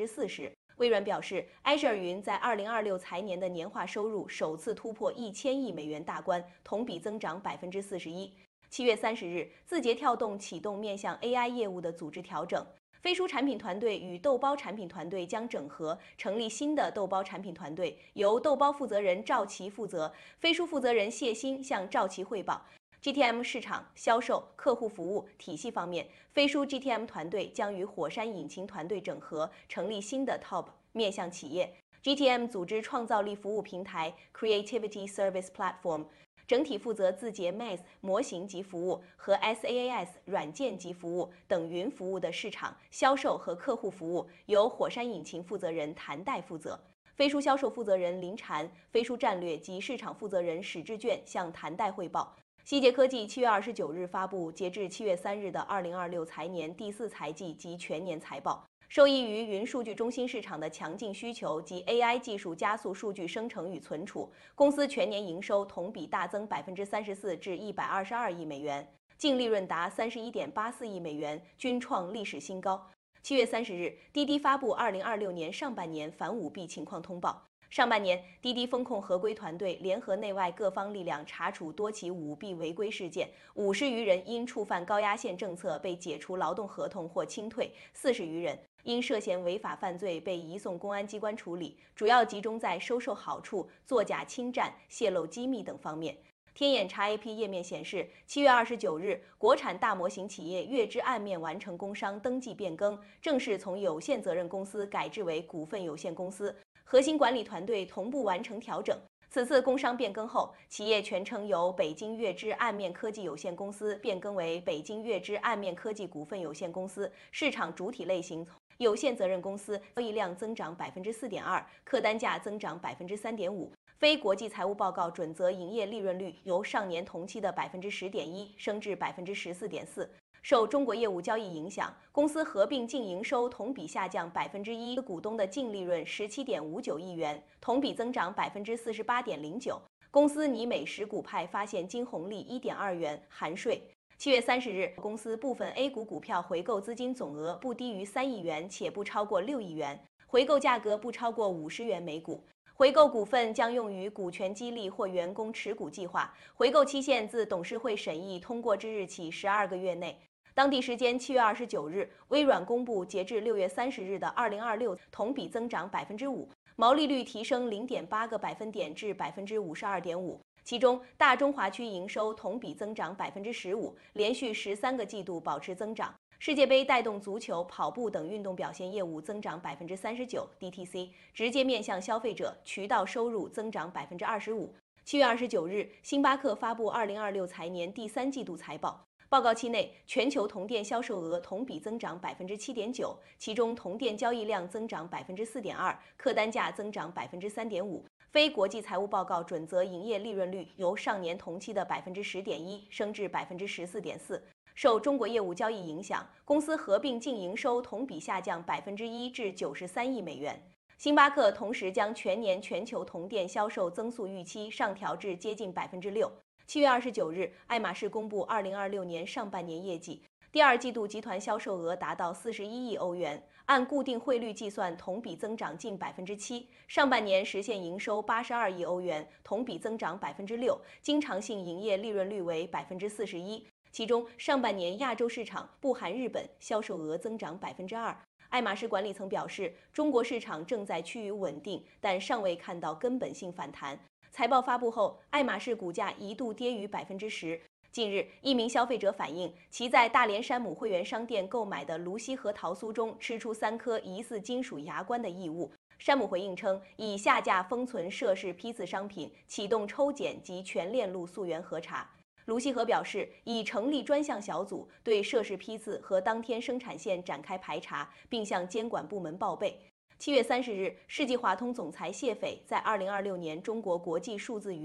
40%。微软表示 ，Azure 云在2026财年的年化收入首次突破1000亿美元大关，同比增长41%。7月30日，字节跳动启动面向 AI 业务的组织调整。飞书产品团队与豆包产品团队将整合，成立新的豆包产品团队，由豆包负责人赵琦负责，飞书负责人谢鑫向赵琦汇报。GTM 市场、销售、客户服务体系方面，飞书 GTM 团队将与火山引擎团队整合，成立新的 TOP 面向企业。GTM 组织创造力服务平台 Creativity Service Platform。整体负责字节 Math 模型及服务和 SaaS 软件及服务等云服务的市场、销售和客户服务，由火山引擎负责人谭代负责。飞书销售负责人林婵、飞书战略及市场负责人史志卷向谭代汇报。希捷科技7月29日发布截至7月3日的2026财年第4财季及全年财报。受益于云数据中心市场的强劲需求及 AI 技术加速数据生成与存储，公司全年营收同比大增34%至122亿美元，净利润达31.84亿美元，均创历史新高。7月30日，滴滴发布2026年上半年反舞弊情况通报。上半年，滴滴风控合规团队联合内外各方力量查处多起舞弊违规事件，50余人因触犯高压线政策被解除劳动合同或清退，40余人因涉嫌违法犯罪被移送公安机关处理，主要集中在收受好处、作假侵占、泄露机密等方面。天眼查 APP 页面显示，7月29日，国产大模型企业月之岸面完成工商登记变更，正式从有限责任公司改制为股份有限公司。核心管理团队同步完成调整。此次工商变更后，企业全称由北京月之岸面科技有限公司变更为北京月之岸面科技股份有限公司，市场主体类型有限责任公司，交易量增长4.2%，客单价增长3.5%。非国际财务报告准则营业利润率由上年同期的10.1%升至14.4%。受中国业务交易影响，公司合并净营收同比下降1%，股东的净利润17.59亿元，同比增长48.09%。公司拟每10股派发现金红利1.2元，含税。7月30日，公司部分 A 股股票回购资金总额不低于3亿元，且不超过6亿元，回购价格不超过50元每股。回购股份将用于股权激励或员工持股计划，回购期限自董事会审议通过之日起12个月内。当地时间7月29日，微软公布截至6月30日的2026同比增长5%，毛利率提升0.8个百分点至52.5%。其中，大中华区营收同比增长15%，连续13个季度保持增长。世界杯带动足球、跑步等运动表现业务增长39%，DTC 直接面向消费者渠道收入增长25%。7月29日，星巴克发布2026财年第3季度财报。报告期内，全球同店销售额同比增长7.9%，其中同店交易量增长4.2%，客单价增长3.5%。非国际财务报告准则营业利润率由上年同期的10.1%升至14.4%。受中国业务交易影响，公司合并净营收同比下降1%至93亿美元。星巴克同时将全年全球同店销售增速预期上调至接近6%。7月29日，爱马仕公布2026年上半年业绩，第二季度集团销售额达到41亿欧元，按固定汇率计算，同比增长近7%。上半年实现营收82亿欧元，同比增长6%，经常性营业利润率为41%。其中，上半年亚洲市场不含日本销售额增长2%。爱马仕管理层表示，中国市场正在趋于稳定，但尚未看到根本性反弹。财报发布后，爱马仕股价一度跌逾10%。近日，一名消费者反映，其在大连山姆会员商店购买的芦溪核桃酥中吃出3颗疑似金属牙关的异物。山姆回应称，已下架封存涉事批次商品，启动抽检及全链路溯源核查。芦溪核表示，已成立专项小组，对涉事批次和当天生产线展开排查，并向监管部门报备。7月30日，世纪华通总裁谢斐在2026年中国国际数字